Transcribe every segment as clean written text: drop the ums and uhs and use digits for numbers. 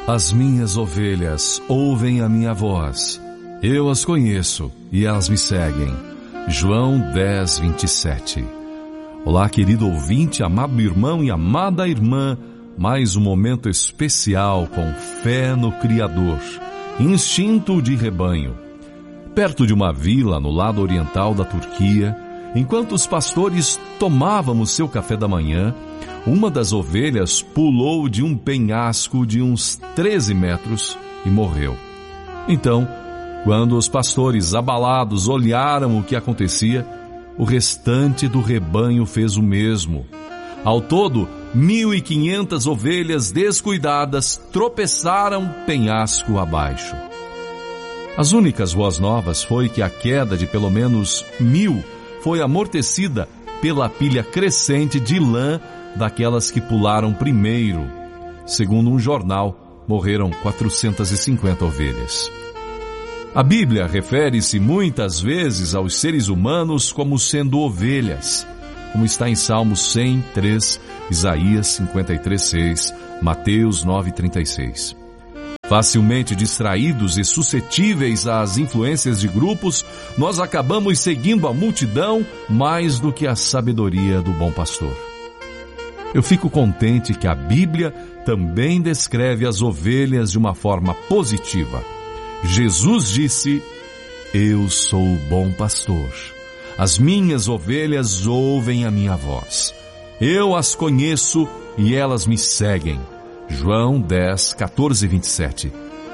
As minhas ovelhas ouvem a minha voz. Eu as conheço e elas me seguem. João 10, 27. Olá, querido ouvinte, amado irmão e amada irmã. Mais um momento especial com fé no Criador. Instinto de rebanho. Perto de uma vila no lado oriental da Turquia, enquanto os pastores tomávamos seu café da manhã, uma das ovelhas pulou de um penhasco de uns 13 metros e morreu. Então, quando os pastores abalados olharam o que acontecia, o restante do rebanho fez o mesmo. Ao todo, 1.500 ovelhas descuidadas tropeçaram penhasco abaixo. As únicas boas novas foi que a queda de pelo menos 1.000 foi amortecida pela pilha crescente de lã daquelas que pularam primeiro. Segundo um jornal, morreram 450 ovelhas. A Bíblia refere-se muitas vezes aos seres humanos como sendo ovelhas, como está em Salmos 103, Isaías 53:6, Mateus 9:36. Facilmente distraídos e suscetíveis às influências de grupos, nós acabamos seguindo a multidão mais do que a sabedoria do bom pastor. Eu fico contente que a Bíblia também descreve as ovelhas de uma forma positiva. Jesus disse: Eu sou o bom pastor. As minhas ovelhas ouvem a minha voz. Eu as conheço e elas me seguem. João 10, 14 e 27.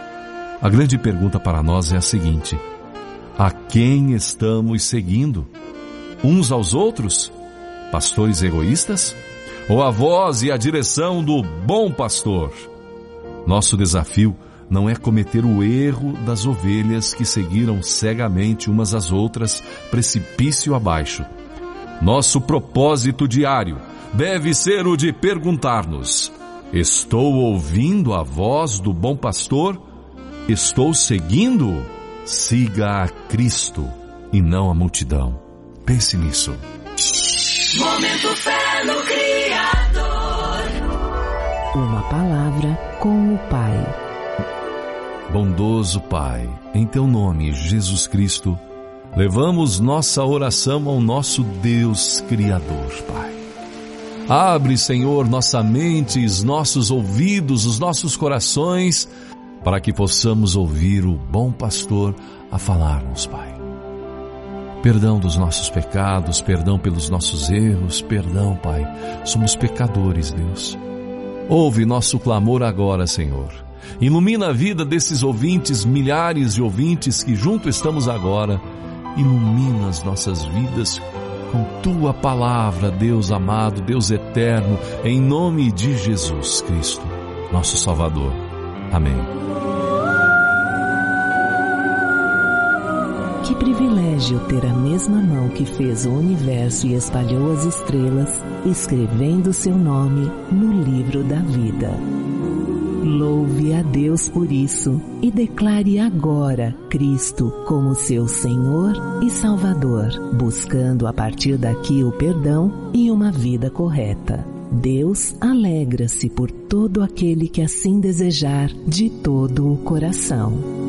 A grande pergunta para nós é a seguinte: a quem estamos seguindo? Uns aos outros? Pastores egoístas? Ou a voz e a direção do bom pastor? Nosso desafio não é cometer o erro das ovelhas que seguiram cegamente umas às outras, precipício abaixo. Nosso propósito diário deve ser o de perguntar-nos: estou ouvindo a voz do bom pastor? Estou seguindo? Siga a Cristo e não a multidão. Pense nisso. Momento Fé no Criador. Uma palavra com o Pai. Bondoso Pai, em Teu nome, Jesus Cristo, levamos nossa oração ao nosso Deus Criador, Pai. Abre, Senhor, nossa mente, os nossos ouvidos, os nossos corações, para que possamos ouvir o bom pastor a falar-nos, Pai. Perdão dos nossos pecados, perdão pelos nossos erros, perdão, Pai. Somos pecadores, Deus. Ouve nosso clamor agora, Senhor. Ilumina a vida desses ouvintes, milhares de ouvintes que junto estamos agora. Ilumina as nossas vidas com Tua palavra, Deus amado, Deus eterno, em nome de Jesus Cristo, nosso Salvador. Amém. Que privilégio ter a mesma mão que fez o universo e espalhou as estrelas, escrevendo seu nome no livro da vida. Louve a Deus por isso e declare agora Cristo como seu Senhor e Salvador, buscando a partir daqui o perdão e uma vida correta. Deus alegra-se por todo aquele que assim desejar de todo o coração.